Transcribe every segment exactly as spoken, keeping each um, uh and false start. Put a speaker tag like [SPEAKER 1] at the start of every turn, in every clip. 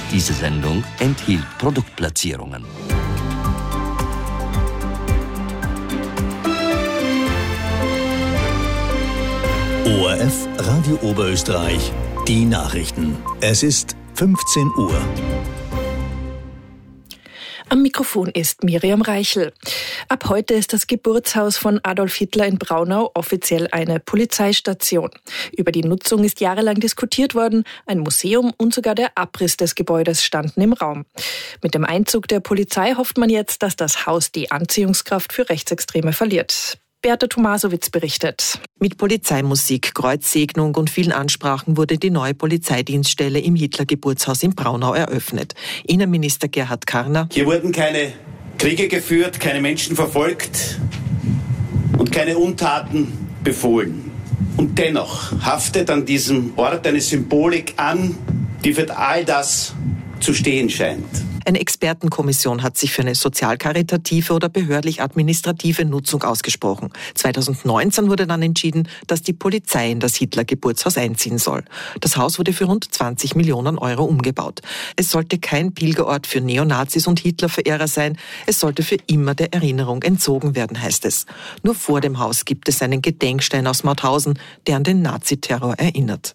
[SPEAKER 1] Diese Sendung enthielt Produktplatzierungen.
[SPEAKER 2] O R F Radio Oberösterreich, die Nachrichten. Es ist fünfzehn Uhr.
[SPEAKER 3] Am Mikrofon ist Miriam Reichel. Ab heute ist das Geburtshaus von Adolf Hitler in Braunau offiziell eine Polizeistation. Über die Nutzung ist jahrelang diskutiert worden. Ein Museum und sogar der Abriss des Gebäudes standen im Raum. Mit dem Einzug der Polizei hofft man jetzt, dass das Haus die Anziehungskraft für Rechtsextreme verliert. Beata Tomasowitz berichtet.
[SPEAKER 4] Mit Polizeimusik, Kreuzsegnung und vielen Ansprachen wurde die neue Polizeidienststelle im Hitler-Geburtshaus in Braunau eröffnet. Innenminister Gerhard Karner:
[SPEAKER 5] Hier wurden keine Kriege geführt, keine Menschen verfolgt und keine Untaten befohlen. Und dennoch haftet an diesem Ort eine Symbolik an, die für all das zu stehen scheint.
[SPEAKER 4] Eine Expertenkommission hat sich für eine sozial-karitative oder behördlich-administrative Nutzung ausgesprochen. zweitausendneunzehn wurde dann entschieden, dass die Polizei in das Hitler-Geburtshaus einziehen soll. Das Haus wurde für rund zwanzig Millionen Euro umgebaut. Es sollte kein Pilgerort für Neonazis und Hitlerverehrer sein. Es sollte für immer der Erinnerung entzogen werden, heißt es. Nur vor dem Haus gibt es einen Gedenkstein aus Mauthausen, der an den Naziterror erinnert.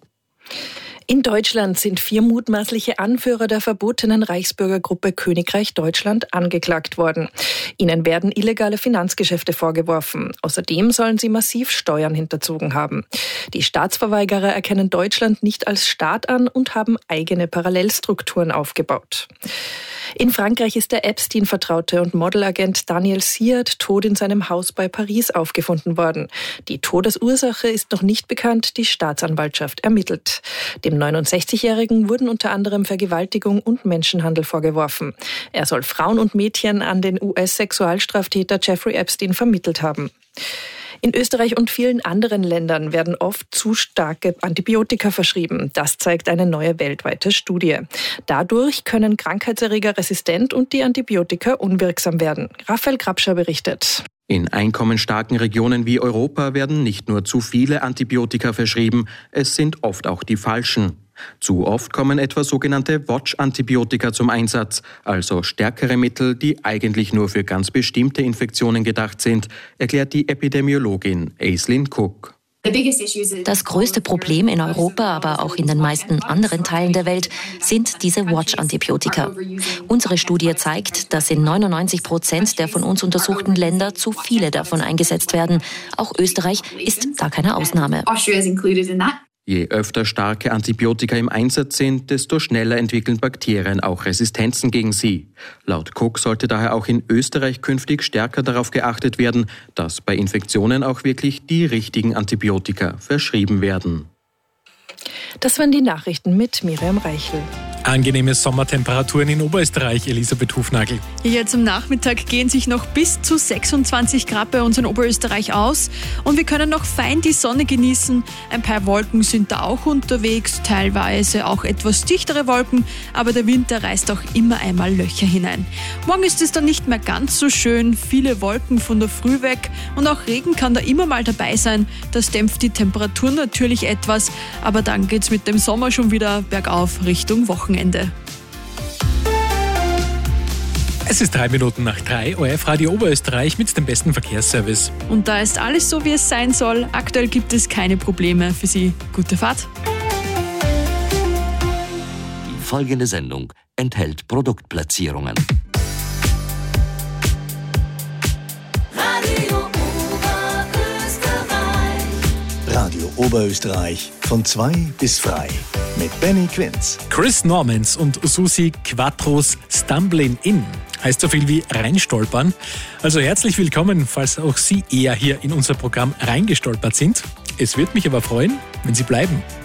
[SPEAKER 3] In Deutschland sind vier mutmaßliche Anführer der verbotenen Reichsbürgergruppe Königreich Deutschland angeklagt worden. Ihnen werden illegale Finanzgeschäfte vorgeworfen. Außerdem sollen sie massiv Steuern hinterzogen haben. Die Staatsverweigerer erkennen Deutschland nicht als Staat an und haben eigene Parallelstrukturen aufgebaut. In Frankreich ist der Epstein-Vertraute und Modelagent Daniel Siard tot in seinem Haus bei Paris aufgefunden worden. Die Todesursache ist noch nicht bekannt, die Staatsanwaltschaft ermittelt. Dem neunundsechzigjährigen wurden unter anderem Vergewaltigung und Menschenhandel vorgeworfen. Er soll Frauen und Mädchen an den U S-Sexualstraftäter Jeffrey Epstein vermittelt haben. In Österreich und vielen anderen Ländern werden oft zu starke Antibiotika verschrieben. Das zeigt eine neue weltweite Studie. Dadurch können Krankheitserreger resistent und die Antibiotika unwirksam werden. Raphael Grabscher berichtet.
[SPEAKER 6] In einkommensstarken Regionen wie Europa werden nicht nur zu viele Antibiotika verschrieben, es sind oft auch die falschen. Zu oft kommen etwa sogenannte Watch-Antibiotika zum Einsatz, also stärkere Mittel, die eigentlich nur für ganz bestimmte Infektionen gedacht sind, erklärt die Epidemiologin Aislinn Cook.
[SPEAKER 7] Das größte Problem in Europa, aber auch in den meisten anderen Teilen der Welt, sind diese Watch-Antibiotika. Unsere Studie zeigt, dass in neunundneunzig Prozent der von uns untersuchten Länder zu viele davon eingesetzt werden. Auch Österreich ist da keine Ausnahme.
[SPEAKER 6] Je öfter starke Antibiotika im Einsatz sind, desto schneller entwickeln Bakterien auch Resistenzen gegen sie. Laut Cook sollte daher auch in Österreich künftig stärker darauf geachtet werden, dass bei Infektionen auch wirklich die richtigen Antibiotika verschrieben werden.
[SPEAKER 3] Das waren die Nachrichten mit Miriam Reichel.
[SPEAKER 8] Angenehme Sommertemperaturen in Oberösterreich, Elisabeth Hufnagel.
[SPEAKER 9] Jetzt am Nachmittag gehen sich noch bis zu sechsundzwanzig Grad bei uns in Oberösterreich aus und wir können noch fein die Sonne genießen. Ein paar Wolken sind da auch unterwegs, teilweise auch etwas dichtere Wolken, aber der Wind, der reißt auch immer einmal Löcher hinein. Morgen ist es dann nicht mehr ganz so schön, viele Wolken von der Früh weg und auch Regen kann da immer mal dabei sein. Das dämpft die Temperatur natürlich etwas, aber dann geht's mit dem Sommer schon wieder bergauf Richtung Wochenende. Ende.
[SPEAKER 8] Es ist drei Minuten nach drei, O R F Radio Oberösterreich mit dem besten Verkehrsservice.
[SPEAKER 9] Und da ist alles so, wie es sein soll. Aktuell gibt es keine Probleme für Sie. Gute Fahrt.
[SPEAKER 1] Die folgende Sendung enthält Produktplatzierungen.
[SPEAKER 2] Radio Oberösterreich. Radio Oberösterreich von zwei bis frei. Mit Benny Quinz.
[SPEAKER 8] Chris Normans und Susi Quattros Stumbling In heißt so viel wie reinstolpern. Also herzlich willkommen, falls auch Sie eher hier in unser Programm reingestolpert sind. Es würde mich aber freuen, wenn Sie bleiben.